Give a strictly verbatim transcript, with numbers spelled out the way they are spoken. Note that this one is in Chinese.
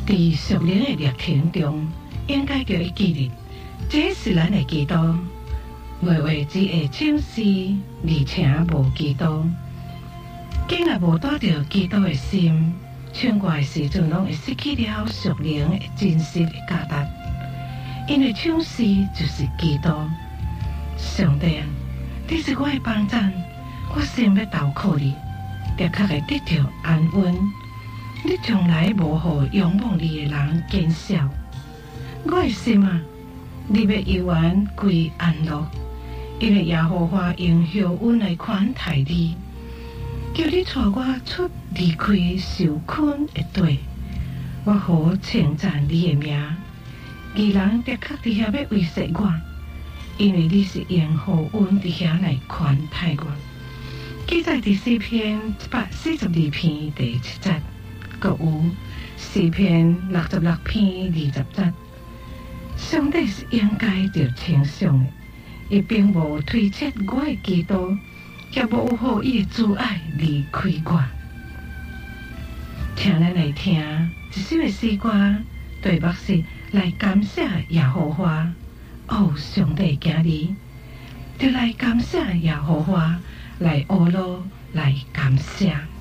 在属灵的历程中，应该叫伊记得，这是咱的基督。月月只会唱诗，而且无基督。竟然无带着基督的心，唱歌的时阵，拢会失去了属灵的真实的价值。因为唱诗就是基督。上帝啊，你是我的帮赞，我心要投靠你，立刻会得到安稳。你从来无予仰望你的人减少。我的心啊，你要永远归安乐，因为耶和华用厚恩来款待你，叫你带我出离开受困的地。我好称赞你的名，异人的确伫遐要威胁我，因为你是用厚恩伫遐来款待我。记载第四篇一百四十二篇第七节。阁有四篇六十六篇二十节，上帝是应该着称颂的，伊并无推测我的基督，也无予伊的阻碍离开我。请咱来听一首的诗歌，题目是来感谢耶和华。哦，上帝今日就来感谢耶和华，来阿罗来感谢。